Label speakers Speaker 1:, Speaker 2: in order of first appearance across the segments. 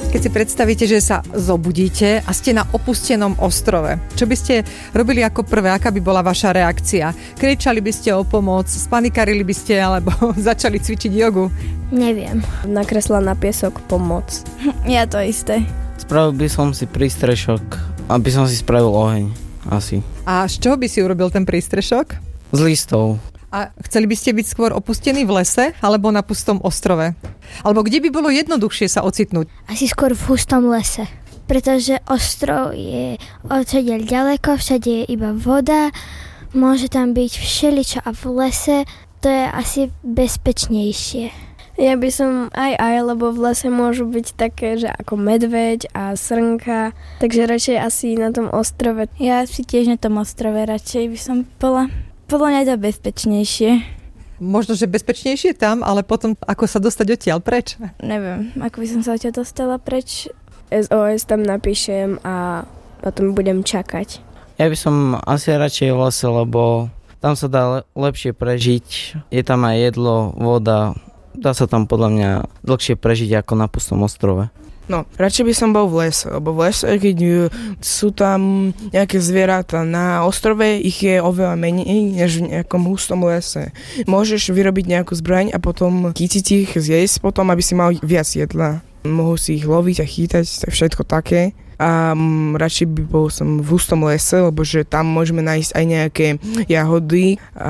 Speaker 1: Keď si predstavíte, že sa zobudíte a ste na opustenom ostrove, čo by ste robili ako prvé? Aká by bola vaša reakcia? Kričali by ste o pomoc, spanikarili by ste alebo začali cvičiť jogu?
Speaker 2: Neviem.
Speaker 3: Nakresla na piesok pomoc.
Speaker 2: Ja to isté.
Speaker 4: Spravil by som si prístrešok, aby som si spravil oheň. Asi.
Speaker 1: A z čoho by si urobil ten prístrešok?
Speaker 4: Z listov.
Speaker 1: A chceli by ste byť skôr opustení v lese alebo na pustom ostrove? Alebo kde by bolo jednoduchšie sa ocitnúť?
Speaker 2: Asi skôr v hustom lese. Pretože ostrov je odtiaľ ďaleko, všade je iba voda, môže tam byť všeličo a v lese to je asi bezpečnejšie.
Speaker 3: Ja by som aj, lebo v lese môžu byť také, že ako medveď a srnka, takže radšej asi na tom ostrove.
Speaker 5: Ja si tiež na tom ostrove radšej by som bola. Podľa mňa je to bezpečnejšie.
Speaker 1: Možno, že bezpečnejšie tam, ale potom ako sa dostať odtiaľ preč?
Speaker 5: Neviem, ako by som sa odtiaľ dostala preč.
Speaker 3: SOS tam napíšem a potom budem čakať.
Speaker 4: Ja by som asi radšej v lese, lebo tam sa dá lepšie prežiť. Je tam aj jedlo, voda. Dá sa tam podľa mňa dlhšie prežiť ako na pustom ostrove.
Speaker 6: No, radšej by som bol v lese, lebo v lese, keď sú tam nejaké zvieratá na ostrove, ich je oveľa menej, než v nejakom hustom lese. Môžeš vyrobiť nejakú zbraň a potom chytiť ich, zjesť potom, aby si mal viac jedla. Mohol si ich loviť a chytať, všetko také. A radšej by bol som v hustom lese, lebo že tam môžeme nájsť aj nejaké jahody a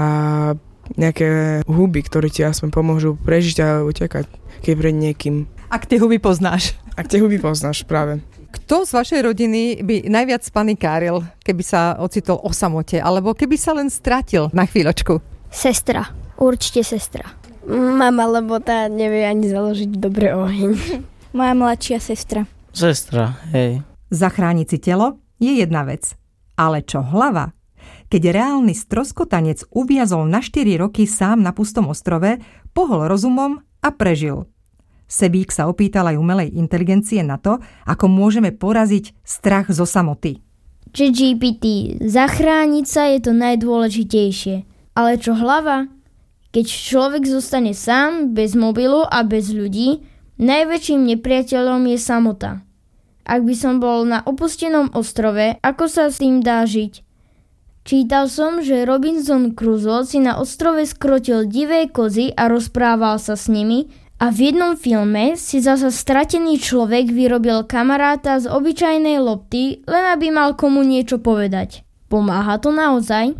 Speaker 6: nejaké huby, ktoré ti aspoň pomôžu prežiť a utekať, keď pred niekým.
Speaker 1: Ak tie huby poznáš.
Speaker 6: Ak tie huby poznáš, práve.
Speaker 1: Kto z vašej rodiny by najviac spanikáril, keby sa ocitol o samote, alebo keby sa len stratil na chvíľočku?
Speaker 2: Sestra. Určite sestra.
Speaker 3: Mama, lebo tá nevie ani založiť dobre oheň.
Speaker 5: Moja mladšia sestra.
Speaker 4: Sestra, hej.
Speaker 1: Zachrániť si telo je jedna vec. Ale čo hlava? Keď reálny stroskotanec uviazol na 4 roky sám na pustom ostrove, pohol rozumom a prežil. Sebík sa opýtal aj umelej inteligencie na to, ako môžeme poraziť strach zo samoty.
Speaker 7: ChatGPT, zachrániť sa je to najdôležitejšie. Ale čo hlava? Keď človek zostane sám, bez mobilu a bez ľudí, najväčším nepriateľom je samota. Ak by som bol na opustenom ostrove, ako sa s tým dá žiť? Čítal som, že Robinson Crusoe si na ostrove skrotil divé kozy a rozprával sa s nimi, a v jednom filme si zasa stratený človek vyrobil kamaráta z obyčajnej lopty, len aby mal komu niečo povedať. Pomáha to naozaj?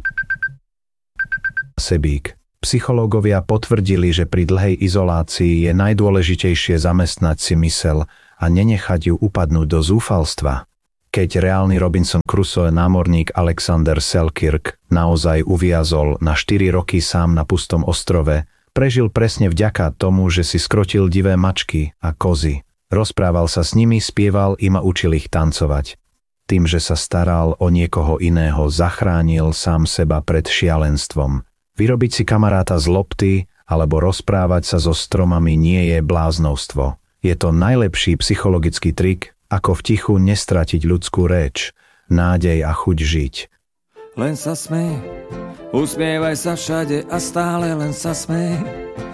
Speaker 8: Sebík. Psychológovia potvrdili, že pri dlhej izolácii je najdôležitejšie zamestnať si myseľ a nenechať ju upadnúť do zúfalstva. Keď reálny Robinson Crusoe námorník Alexander Selkirk naozaj uviazol na 4 roky sám na pustom ostrove, prežil presne vďaka tomu, že si skrotil divé mačky a kozy. Rozprával sa s nimi, spieval im a učil ich tancovať. Tým, že sa staral o niekoho iného, zachránil sám seba pred šialenstvom. Vyrobiť si kamaráta z lopty alebo rozprávať sa so stromami nie je bláznovstvo. Je to najlepší psychologický trik, ako v tichu nestratiť ľudskú réč, nádej a chuť žiť.
Speaker 9: Len sa smej, usmievaj sa všade a stále len sa smej.